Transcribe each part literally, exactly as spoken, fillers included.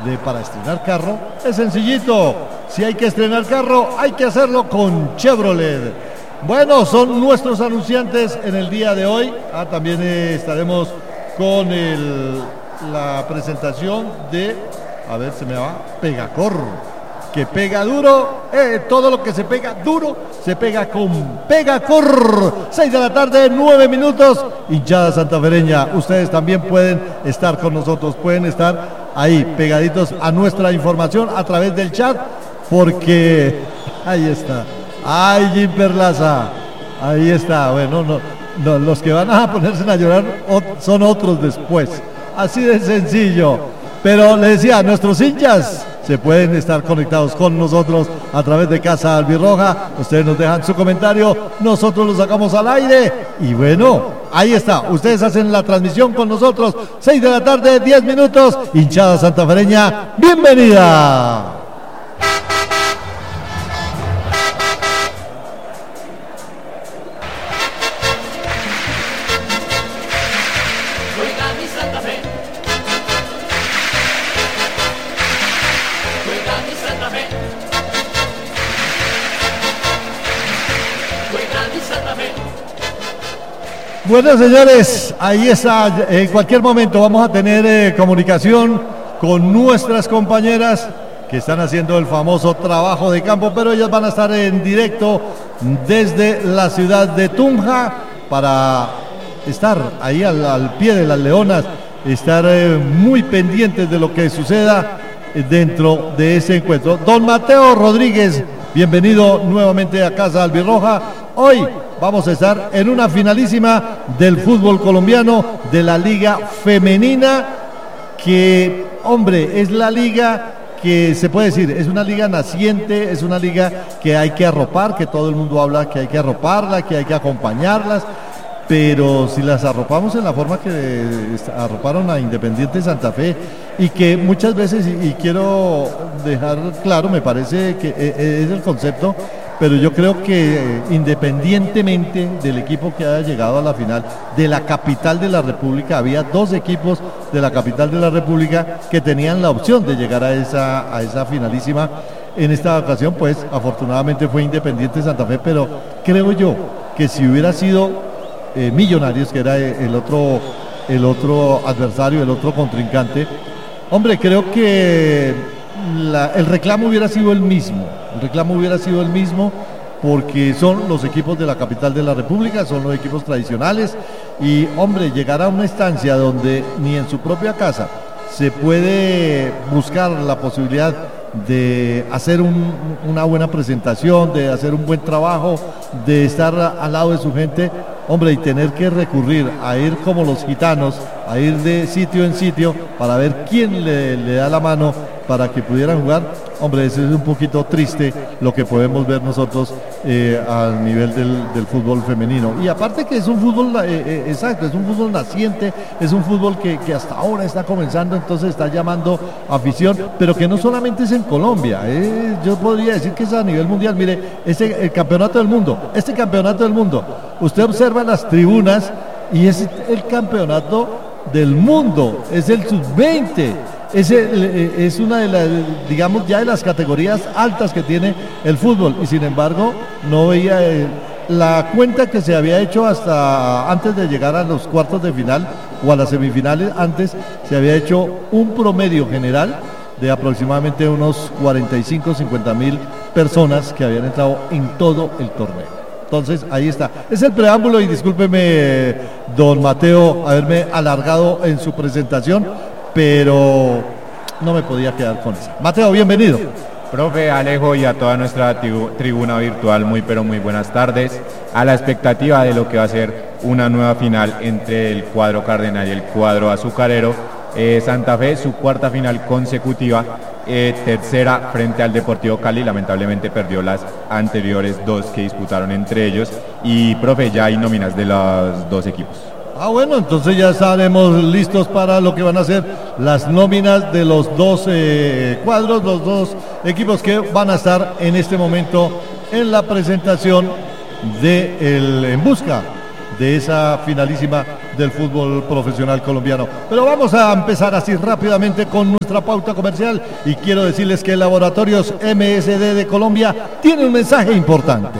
de para estrenar carro es sencillito. Si hay que estrenar carro, hay que hacerlo con Chevrolet. Bueno, son nuestros anunciantes en el día de hoy. Ah, también eh, estaremos con el, la presentación de, a ver, se me va, Pegacor, que pega duro, eh, todo lo que se pega duro, se pega con Pegacor. seis de la tarde, nueve minutos, hinchada santafereña, ustedes también pueden estar con nosotros, pueden estar ahí pegaditos a nuestra información a través del chat, porque ahí está, ay, Jim Perlaza, ahí está, bueno, no, no, los que van a ponerse a llorar son otros después, así de sencillo, pero les decía, nuestros hinchas se pueden estar conectados con nosotros a través de Casa Albirroja. Ustedes nos dejan su comentario, nosotros lo sacamos al aire y bueno, ahí está, ustedes hacen la transmisión con nosotros. Seis de la tarde, diez minutos, hinchada santafereña, bienvenida. Bueno, señores, ahí está, en cualquier momento vamos a tener eh, comunicación con nuestras compañeras que están haciendo el famoso trabajo de campo, pero ellas van a estar en directo desde la ciudad de Tunja para estar ahí al, al pie de las leonas, estar eh, muy pendientes de lo que suceda dentro de ese encuentro. Don Mateo Rodríguez, bienvenido nuevamente a Casa Albirroja. Hoy vamos a estar en una finalísima del fútbol colombiano, de la liga femenina, que, hombre, es la liga que se puede decir, es una liga naciente, es una liga que hay que arropar, que todo el mundo habla que hay que arroparla, que hay que acompañarlas, pero si las arropamos en la forma que arroparon a Independiente Santa Fe, y que muchas veces, y quiero dejar claro, me parece que es el concepto, pero yo creo que independientemente del equipo que haya llegado a la final de la capital de la República, había dos equipos de la capital de la República que tenían la opción de llegar a esa, a esa finalísima. En esta ocasión, pues, afortunadamente fue Independiente Santa Fe, pero creo yo que si hubiera sido eh, Millonarios, que era el otro, el otro adversario, el otro contrincante, hombre, creo que La, el reclamo hubiera sido el mismo, el reclamo hubiera sido el mismo porque son los equipos de la capital de la República, son los equipos tradicionales y, hombre, llegar a una instancia donde ni en su propia casa se puede buscar la posibilidad de hacer un, una buena presentación, de hacer un buen trabajo, de estar al lado de su gente, hombre, y tener que recurrir a ir como los gitanos, a ir de sitio en sitio para ver quién le, le da la mano para que pudieran jugar, hombre, eso es un poquito triste lo que podemos ver nosotros eh, al nivel del, del fútbol femenino. Y aparte que es un fútbol, eh, eh, exacto, es un fútbol naciente, es un fútbol que, que hasta ahora está comenzando, entonces está llamando afición, pero que no solamente es en Colombia, eh, yo podría decir que es a nivel mundial. Mire, este, el campeonato del mundo, este campeonato del mundo, usted observa las tribunas y es el campeonato del mundo, es el sub veinte. Es, el, es una de las, digamos, ya de las categorías altas que tiene el fútbol, y sin embargo no veía eh, la cuenta que se había hecho hasta antes de llegar a los cuartos de final o a las semifinales. Antes se había hecho un promedio general de aproximadamente unos cuarenta y cinco, cincuenta mil personas que habían entrado en todo el torneo. Entonces, ahí está. Es el preámbulo y discúlpeme, don Mateo, haberme alargado en su presentación, pero no me podía quedar con eso. Mateo, bienvenido. Profe, Alejo, y a toda nuestra tribu, tribuna virtual, muy pero muy buenas tardes. A la expectativa de lo que va a ser una nueva final entre el cuadro cardenal y el cuadro azucarero. Eh, Santa Fe, su cuarta final consecutiva, eh, tercera frente al Deportivo Cali, lamentablemente perdió las anteriores dos que disputaron entre ellos. Y, profe, ya hay nóminas de los dos equipos. Ah, bueno, entonces ya estaremos listos para lo que van a ser las nóminas de los dos eh, cuadros, los dos equipos que van a estar en este momento en la presentación de el, en busca de esa finalísima del fútbol profesional colombiano. Pero vamos a empezar así rápidamente con nuestra pauta comercial y quiero decirles que Laboratorios M S D de Colombia tiene un mensaje importante.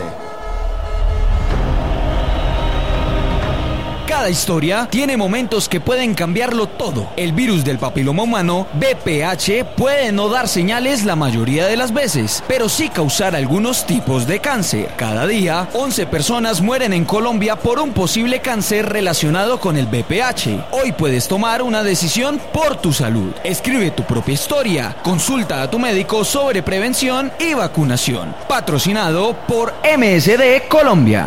Cada historia tiene momentos que pueden cambiarlo todo. El virus del papiloma humano, V P H, puede no dar señales la mayoría de las veces, pero sí causar algunos tipos de cáncer. Cada día, once personas mueren en Colombia por un posible cáncer relacionado con el V P H. Hoy puedes tomar una decisión por tu salud. Escribe tu propia historia. Consulta a tu médico sobre prevención y vacunación. Patrocinado por M S D Colombia.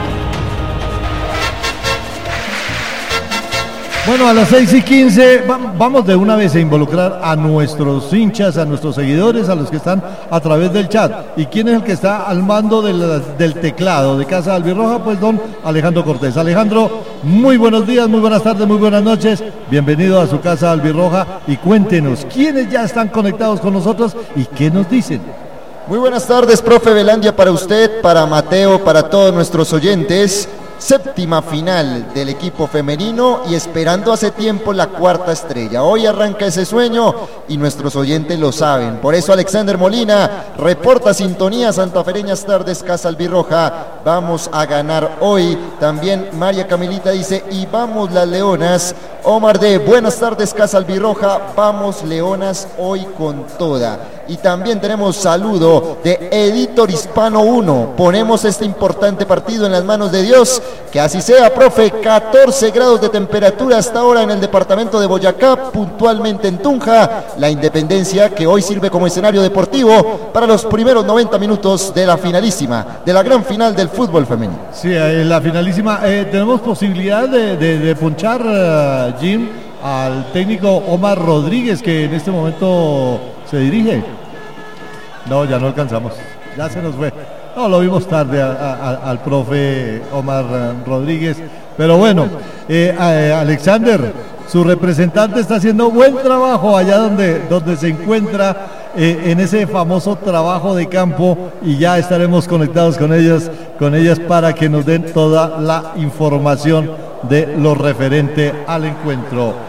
Bueno, a las seis y quince vamos de una vez a involucrar a nuestros hinchas, a nuestros seguidores, a los que están a través del chat. ¿Y quién es el que está al mando del, del teclado de Casa Albirroja? Pues don Alejandro Cortés. Alejandro, muy buenos días, muy buenas tardes, muy buenas noches. Bienvenido a su Casa Albirroja y cuéntenos, ¿quiénes ya están conectados con nosotros y qué nos dicen? Muy buenas tardes, profe Velandia, para usted, para Mateo, para todos nuestros oyentes. Séptima final del equipo femenino y esperando hace tiempo la cuarta estrella. Hoy arranca ese sueño y nuestros oyentes lo saben. Por eso Alexander Molina reporta sintonía santafereñas tardes Casa Albirroja. Vamos a ganar hoy. También María Camilita dice y vamos las leonas. Omar D, buenas tardes Casa Albirroja. Vamos leonas hoy con toda. Y también tenemos saludo de Editor Hispano uno. Ponemos este importante partido en las manos de Dios. Que así sea, profe. catorce grados de temperatura hasta ahora en el departamento de Boyacá, puntualmente en Tunja. La Independencia que hoy sirve como escenario deportivo para los primeros noventa minutos de la finalísima, de la gran final del fútbol femenino. Sí, en la finalísima. Eh, tenemos posibilidad de, de, de punchar, uh, Jim, al técnico Omar Rodríguez, que en este momento se dirige. No, ya no alcanzamos. Ya se nos fue. No, lo vimos tarde a, a, al profe Omar Rodríguez. Pero bueno, eh, a, a Alexander, su representante está haciendo buen trabajo allá donde, donde se encuentra eh, en ese famoso trabajo de campo y ya estaremos conectados con ellas, con ellas para que nos den toda la información de lo referente al encuentro.